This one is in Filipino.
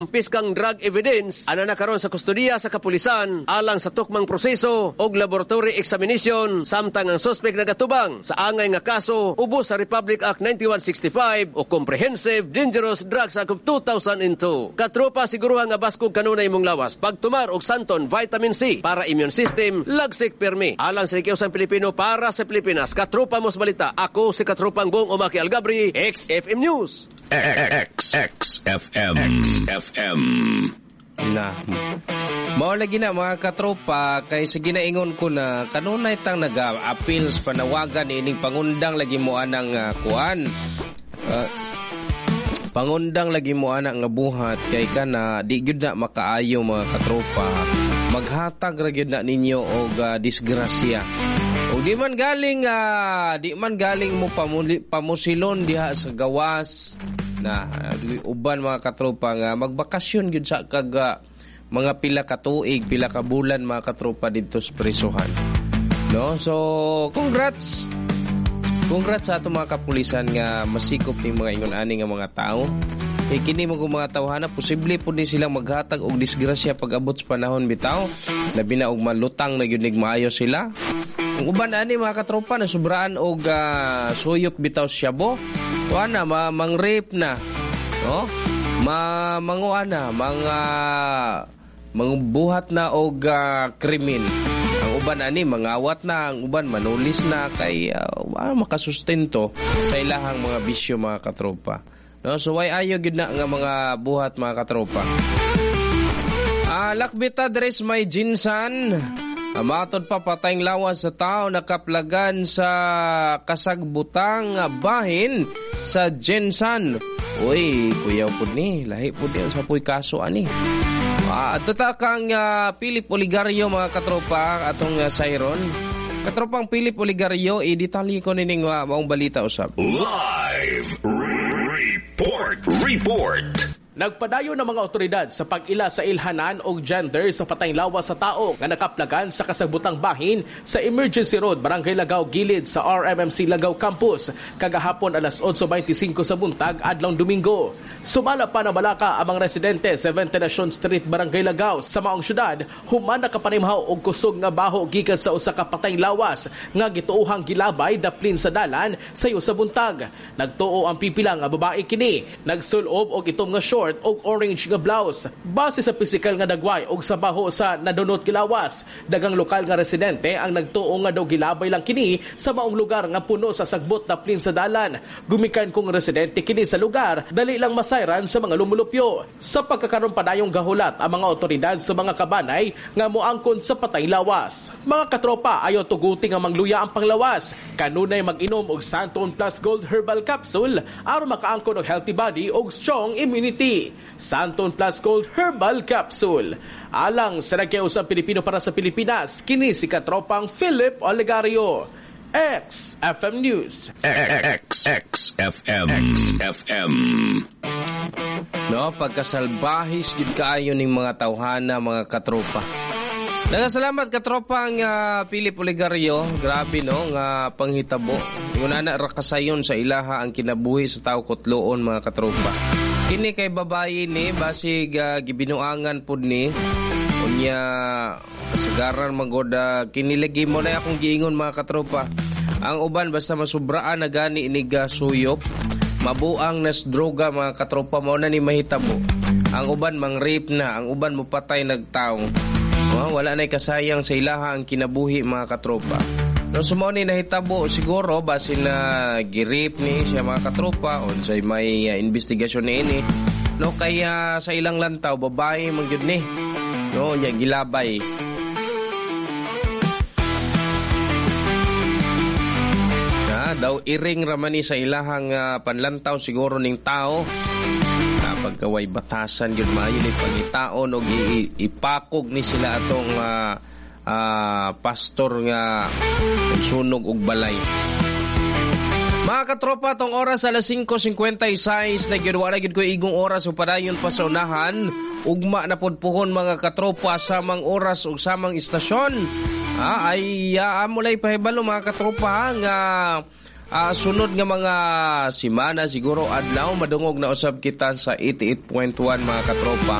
piskang drug evidence ana na karon sa kustodiya sa kapulisan alang sa tukmang proseso og laboratory examination samtang ang suspect nagatubang sa angay nga kaso ubos sa Republic Act 9165 o Comprehensive Dangerous Drugs Act of 2002. Katropa siguruhan nga baskog kanunay mong lawas pagtumar og santon vitamin C para immune system lagsik permi alang sa likiusang Pilipino para sa Pilipinas. Katropa mos balita, ako si Katropang Bong Umaki Algabri, XFM News. XFM. Na. Mao lagi na mga katropa kay sa ginaingon ko na kanunay tang naga-appeals panawagan ining pangundang lagi mo anang kuan. Pangundang lagi mo anak nga buhat kay kana di gyud na makaayo mga katropa. Maghatag ra gyud na ninyo og disgrasya. O di man galing mo pamusilon diha sa gawas na uban mga katropa nga magbakasyon gyud sa kag mga pila ka tuig, pila ka bulan mga katropa didto sa prisuhan. No? So, congrats sa ato mga kapulisan nga masikop ning mga ingon ani nga mga tao. Kay kini mga tawhana posible pud ni silang maghatag og disgrasya pag abot sa panahon bitaw. Labi na og malutang na gyud ning maayo sila. Ang uban ani mga katropa na sobraan og suyop bitaw syabo. Tuana mang-rape na. No? Manguana, mangbuhat na og krimen. Ang uban ani mangawat na, ang uban manulis na kay makasustento sa ilahang mga bisyo mga katropa. No, so why ayo gid na nga mga buhat mga katropa. Lakbita dres may jinsan. Matod pa patayng lawas sa tao nakaplagan sa kasagbutang bahin sa Jensan. Uy, kuyaw pud ni, lahi pud ni sa puy kaso ani. Ato ta kang Philip Oligario mga katropa atong Siron. Katropang Philip Oligario, i-detalye ko nining maong balita usab. Live report. Nagpadayon ng mga otoridad sa pag-ila sa ilhanan o gender sa patayng lawas sa tao nga nakaplagan sa kasabutang bahin sa Emergency Road, Barangay Lagaw, gilid sa RMMC Lagaw Campus kagahapon alas 8:25 sa buntag adlong Domingo. Sumala pa na balaka ang mga residente sa Ventilation Street, Barangay Lagaw sa maong syudad human nakapanimhaw og kusog nga baho gikan sa usa ka patayng lawas nga gituohang gilabay daplin sa dalan sayo sa buntag. Nagtuo ang pipila nga babae kini, nagsulob og itom nga short og orange nga blouse. Base sa pisikal nga dagway og sa baho sa nadunot gilawas, dagang lokal nga residente ang nagtuo nga daw gilabay lang kini sa maong lugar nga puno sa sagbot daplin sa dalan. Gumikan kung residente kini sa lugar, dali lang masayran sa mga lumulupyo. Sa pagkakaroon padayong gahulat ang mga otoridad sa mga kabanay nga moangkon sa patay lawas. Mga katropa, ayaw tuguti nga mangluya ang panglawas. Kanunay mag-inom og Santon Plus Gold Herbal Capsule aron makaangkon og healthy body og strong immunity. Santon Plus Gold Herbal Capsule. Alang sa nagkiusang Pilipino para sa Pilipinas, kini si Katropang Philip Oligario. XFM News. XFM. No, pagkasalbahis gid kaayo ning mga tawhana mga katropa. Nagasalamat katropang Philip Oligario, grabe no nga panghitabo. Ingon ana ra kasayon sa ilaha ang kinabuhi sa tao kutloon mga katropa. Kini kay babae ni basig gibinuangan pud ni unya kasagaran magoda kinilagi mo na akong giingon mga katropa. Ang uban basta masubraan na gani inig suyop, mabuang nas droga mga katropa mao na ni mahitabo. Ang uban mang-rape na, ang uban mo patay nagtaong. Wala na'y kasayang sa ilaha ang kinabuhi mga katropa. No, sumao ni nahitabo siguro basin na girip ni siya mga katropa o say may investigasyon ni ini. No, kaya sa ilang lantaw babae man gyud ni. No, nya gilabay. Daw iring ramani sa ilahang panlantaw siguro ning tao. Pagkaway batasan yun maayo ni pangitaon o ipakog ni sila atong pastor nga sunog og balay. Mga katropa, tong oras alas 5:56 na gyud wala gyud ko igong oras ug padayon pa sa unahan. Ugma na pod puhon mga katropa samang oras ug samang istasyon. Ay amulay pahibalo mga katropa nga sunod nga mga simana siguro adlaw madungog na usab kita sa 88.1 mga katropa.